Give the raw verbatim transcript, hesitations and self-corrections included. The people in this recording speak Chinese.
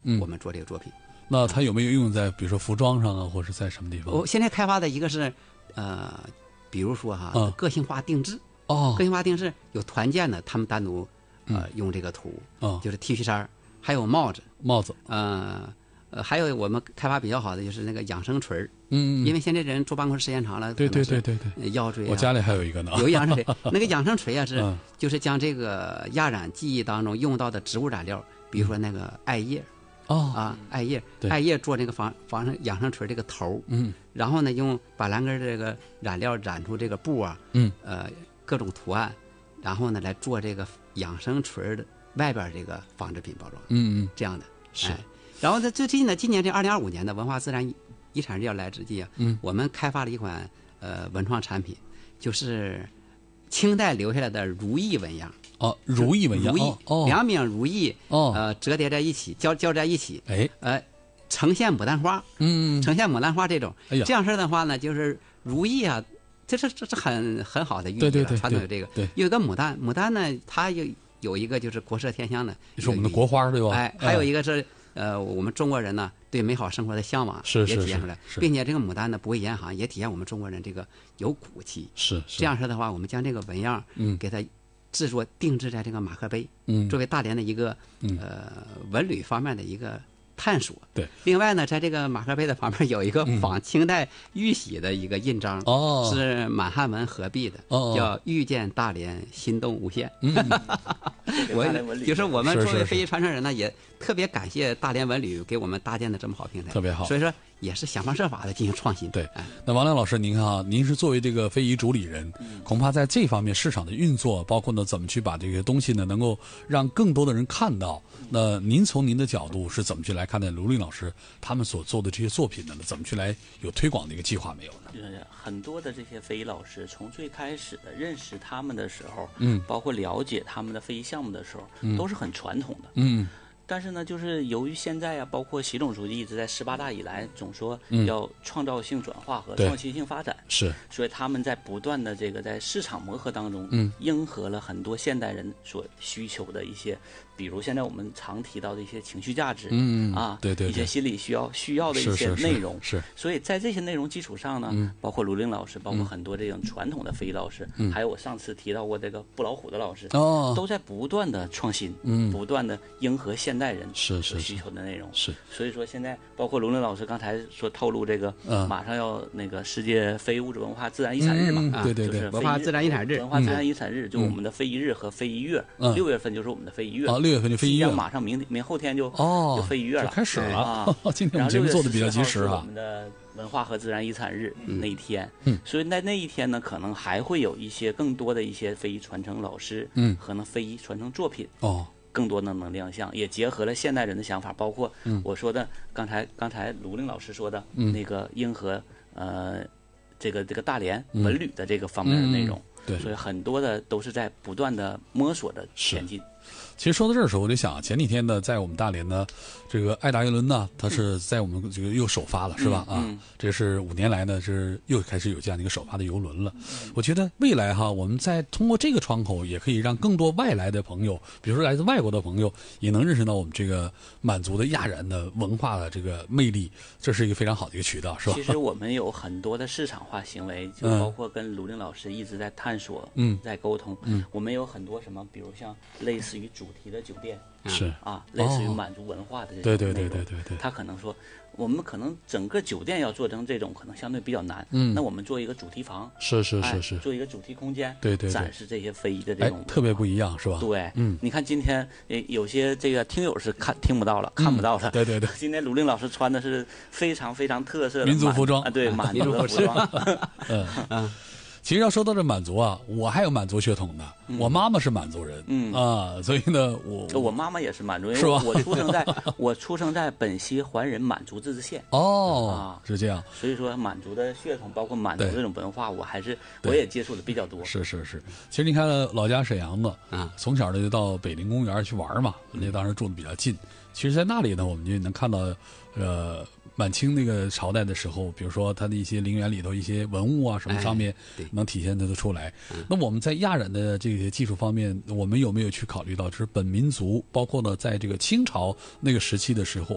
我们做这个作品。 那它有没有用在比如说服装上啊，或者在什么地方？ 我现在开发的一个是呃，比如说哈， 嗯、 个性化定制。 哦， 个性化定制有团建的，他们单独呃、嗯、用这个图， 哦， 就是 T 恤衫，还有帽子， 帽子， 呃呃，还有我们开发比较好的就是那个养生锤儿， 嗯， 因为现在人坐办公室时间长了， 对对对对对， 腰椎、啊， 我家里还有一个呢， 有养生锤，那个养生锤啊是、 嗯、 就是将这个压染技艺当中用到的植物染料，比如说那个艾叶。 哦啊，艾叶，艾叶做这个防防生养生锤这个头， 嗯， 然后呢，用板蓝根这个染料染出这个布啊， 嗯， 呃，各种图案，然后呢，来做这个养生锤的外边这个纺织品包装， 嗯嗯， 这样的是。 哎、然后在最近呢，今年这二零二五年的文化自然遗产日要来之际啊， 嗯， 我们开发了一款呃文创产品，就是清代留下来的如意纹样。 哦，如意纹样， 如意， 哦， 两柄如意， 哦， 呃，折叠在一起，交交在一起， 哎， 呃，呈现牡丹花， 嗯， 呈现牡丹花这种， 哎呀， 这样式的话呢，就是如意啊，这是这是很很好的寓意了， 对对对， 传统有这个， 对， 有一个牡丹，牡丹呢，它有有一个就是国色天香的， 是我们的国花，对吧？ 哎，还有一个是呃，我们中国人呢对美好生活的向往， 是也体现出来，并且这个牡丹呢不畏严寒，也体现我们中国人这个有骨气， 是这样式的话，我们将这个纹样， 嗯， 给它制作定制在这个马克杯， 嗯， 作为大连的一个、 嗯、 呃文旅方面的一个探索。 对， 另外呢，在这个马克杯的旁边有一个仿清代玉玺的一个印章， 哦、 嗯，是满汉文合璧的， 哦， 叫遇见大连，心动无限。 嗯， 我就是我们作为非遗传承人呢，也特别感谢大连文旅给我们搭建的这么好平台， 特别好。 所以说也是想方设法的进行创新。 对， 哎、 那王亮老师，您看啊，您是作为这个非遗主理人， 嗯、 恐怕在这方面市场的运作，包括呢怎么去把这个东西呢能够让更多的人看到。那您从您的角度是怎么去来看待卢令老师他们所做的这些作品呢？怎么去来有推广的一个计划没有呢？ 就是很多的这些非遗老师从最开始的认识他们的时候， 嗯， 包括了解他们的非遗项目的时候， 嗯、 都是很传统的， 嗯。 但是呢，就是由于现在啊，包括习总书记一直在十八大以来总说要创造性转化和创新性发展， 是， 所以他们在不断的这个在市场磨合当中， 嗯， 迎合了很多现代人所需求的一些，比如现在我们常提到的一些情绪价值， 嗯啊， 对 对, 对， 一些心理需要需要的一些内容， 是，是是所以在这些内容基础上呢， 嗯、 包括卢令老师，包括很多这种传统的非遗老师， 嗯、 还有我上次提到过这个布老虎的老师， 哦， 都在不断的创新， 嗯， 不断的迎合现代人是是需求的内容， 是， 所以说现在包括卢令老师刚才说透露这个， 嗯、 马上要那个世界非遗物质文化自然遗产日嘛， 嗯、 啊， 对对对， 就是文化自然遗产日， 文化自然遗产日，就我们的非遗日和非遗月， 嗯、 六月份就是我们的非遗月， 啊，六月份就非遗月， 马上明明后天就哦就非遗月了， 开始了啊， 今天我们节目做的比较及时啊， 我们的文化和自然遗产日嗯、 那一天， 嗯， 所以在那一天呢，可能还会有一些更多的一些非遗传承老师， 嗯， 和呢非遗传承作品， 哦。 更多的能亮相，也结合了现代人的想法，包括我说的刚才刚才卢令老师说的、 嗯、 那个迎合呃这个这个大连文旅的这个方面的内容， 嗯、对， 所以很多的都是在不断的摸索着前进。 其实说到这儿的时候，我就想，前几天呢，在我们大连呢，这个爱达邮轮呢，它是在我们这个又首发了， 嗯、 是吧？ 嗯、 啊，这是五年来呢，是又开始有这样的一个首发的邮轮了。嗯、我觉得未来哈，我们在通过这个窗口，也可以让更多外来的朋友，比如说来自外国的朋友，也能认识到我们这个满族的亚然的文化的这个魅力，这是一个非常好的一个渠道，是吧？ 其实我们有很多的市场化行为，就包括跟卢令老师一直在探索， 嗯， 在沟通， 嗯， 我们有很多什么，比如像类似于主题的酒店。 是啊，类似于满族文化的这种对对对对对对， 他可能说，我们可能整个酒店要做成这种，可能相对比较难。 嗯， 那我们做一个主题房， 是是是是， 哎、做一个主题空间， 对对， 展示这些非遗的这种、 哎，特别不一样，是吧？ 对， 嗯， 你看今天有些这个听友是看听不到了，看不到的。 嗯、对对对， 今天卢令老师穿的是非常非常特色的民族服装啊，对，满族的服装。 嗯嗯。其实要说到这满族啊，我还有满族血统的， 嗯、 我妈妈是满族人， 嗯啊，所以呢，我我妈妈也是满族人， 是吧？ 我出生在我出生在本溪环人满族自治县。 哦， 啊， 是这样。 所以说满族的血统，包括满族这种文化，我还是我也接触的比较多。 是是是，其实你看老家沈阳子啊， 从小呢就到北陵公园去玩嘛，那当时住的比较近。其实，在那里呢，我们就能看到，呃，满清那个朝代的时候，比如说它的一些陵园里头一些文物啊什么上面，能体现得出来。 哎、 那我们在亚染的这些技术方面，我们有没有去考虑到，就是本民族，包括呢，在这个清朝那个时期的时候，